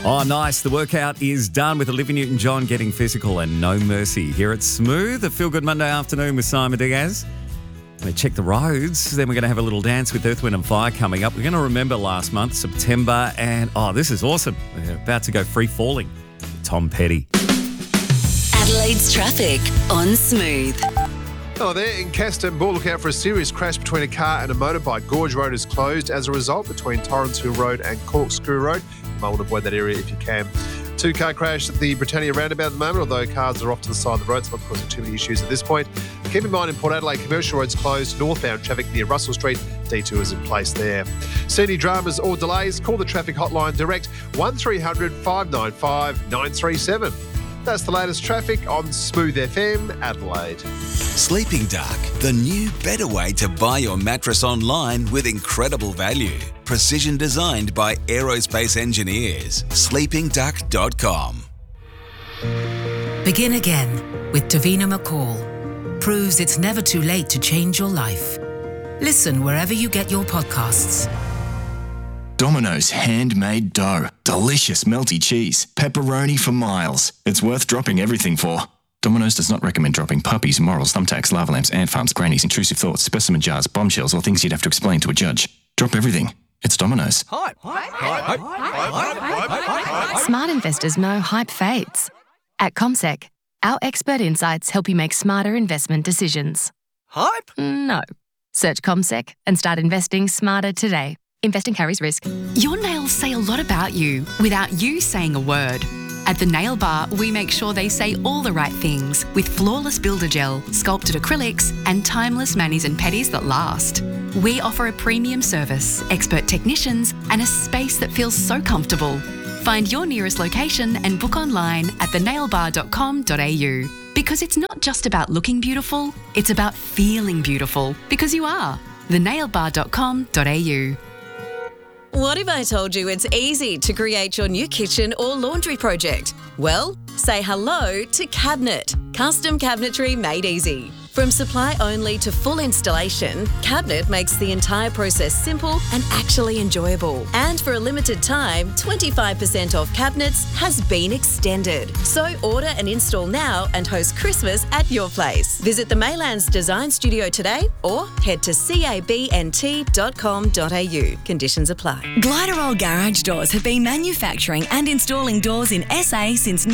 Oh, nice. The workout is done with Olivia Newton-John getting physical and no mercy. Here at Smooth, a Feel Good Monday afternoon with Simon Diaz. Going to check the roads. Then we're going to have a little dance with Earth, Wind and Fire coming up. We're going to remember last month, September, and this is awesome. We're about to go free falling with Tom Petty. Adelaide's traffic on Smooth. Oh, there in Keston, Bull, look out for a serious crash between a car and a motorbike. Gorge Road is closed as a result between Torrens Hill Road and Corkscrew Road. You might want to avoid that area if you can. Two-car crash at the Britannia roundabout at the moment, although cars are off to the side of the road. It's not causing too many issues at this point. Keep in mind in Port Adelaide, commercial roads closed, northbound traffic near Russell Street. Detours in place there. See any dramas or delays? Call the traffic hotline direct 1300 595 937. That's the latest traffic on Smooth FM Adelaide. Sleeping Dark, the new, better way to buy your mattress online with incredible value. Precision designed by aerospace engineers. sleepingduck.com. Begin Again with Davina McCall proves it's never too late to change your life. Listen wherever you get your podcasts. Domino's handmade dough. Delicious melty cheese. Pepperoni for miles. It's worth dropping everything for. Domino's does not recommend dropping puppies, morals, thumbtacks, lava lamps, ant farms, grannies, intrusive thoughts, specimen jars, bombshells, or things you'd have to explain to a judge. Drop everything. It's Domino's. Smart investors know hype fades. At CommSec, our expert insights help you make smarter investment decisions. Hype? No. Search CommSec and start investing smarter today. Investing carries risk. Your nails say a lot about you without you saying a word. At The Nail Bar, we make sure they say all the right things with flawless builder gel, sculpted acrylics, and timeless manis and pedis that last. We offer a premium service, expert technicians, and a space that feels so comfortable. Find your nearest location and book online at thenailbar.com.au. Because it's not just about looking beautiful, it's about feeling beautiful, because you are. thenailbar.com.au. What if I told you it's easy to create your new kitchen or laundry project? Well, say hello to Cabinet. Custom cabinetry made easy. From supply only to full installation, Cabinet makes the entire process simple and actually enjoyable. And for a limited time, 25% off cabinets has been extended. So order and install now and host Christmas at your place. Visit the Maylands Design Studio today or head to cabnt.com.au. Conditions apply. Gliderol Garage Doors have been manufacturing and installing doors in SA since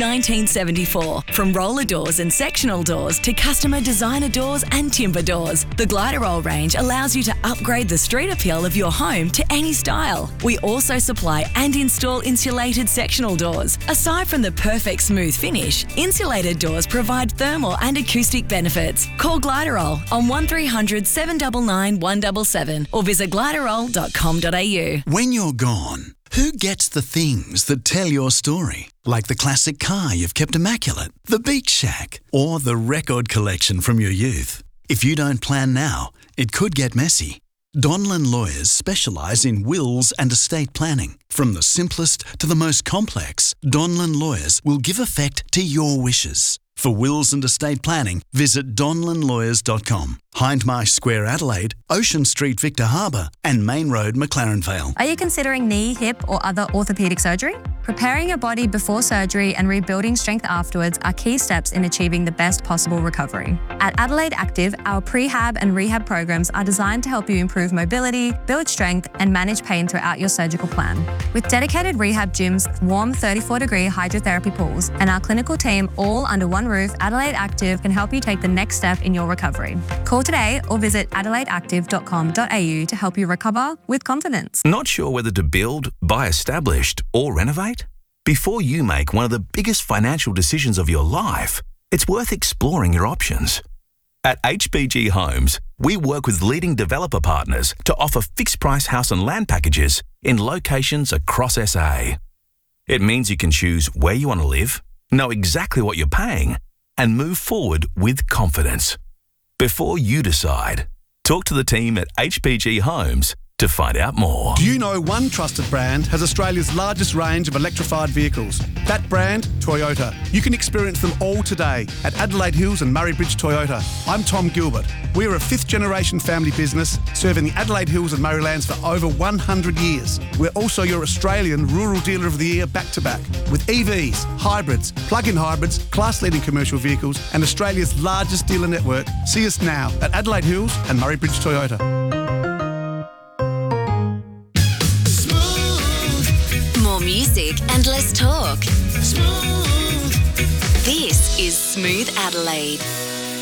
1974. From roller doors and sectional doors to customer designer doors and timber doors, the Gliderol range allows you to upgrade the street appeal of your home to any style. We also supply and install insulated sectional doors. Aside from the perfect smooth finish, insulated doors provide thermal and acoustic benefits. Call Gliderol on 1300 799 177 or visit gliderol.com.au. When you're gone, who gets the things that tell your story? Like the classic car you've kept immaculate, the beach shack, or the record collection from your youth. If you don't plan now, it could get messy. Donlan Lawyers specialise in wills and estate planning. From the simplest to the most complex, Donlan Lawyers will give effect to your wishes. For wills and estate planning, visit donlanlawyers.com. Hindmarsh Square, Adelaide, Ocean Street, Victor Harbour, and Main Road, McLaren Vale. Are you considering knee, hip, or other orthopaedic surgery? Preparing your body before surgery and rebuilding strength afterwards are key steps in achieving the best possible recovery. At Adelaide Active, our prehab and rehab programs are designed to help you improve mobility, build strength, and manage pain throughout your surgical plan. With dedicated rehab gyms, warm 34-degree hydrotherapy pools, and our clinical team all under one roof, Adelaide Active can help you take the next step in your recovery. Call today or visit adelaideactive.com.au to help you recover with confidence. Not sure whether to build, buy established, or renovate? Before you make one of the biggest financial decisions of your life, it's worth exploring your options. At HBG Homes, we work with leading developer partners to offer fixed-price house and land packages in locations across SA. It means you can choose where you want to live, know exactly what you're paying, and move forward with confidence. Before you decide, talk to the team at HBG Homes to find out more. Do you know one trusted brand has Australia's largest range of electrified vehicles? That brand, Toyota. You can experience them all today at Adelaide Hills and Murray Bridge Toyota. I'm Tom Gilbert. We are a fifth-generation family business serving the Adelaide Hills and Murraylands for over 100 years. We're also your Australian Rural Dealer of the Year back-to-back with EVs, hybrids, plug-in hybrids, class-leading commercial vehicles and Australia's largest dealer network. See us now at Adelaide Hills and Murray Bridge Toyota. More music and less talk. Smooth. This is Smooth Adelaide.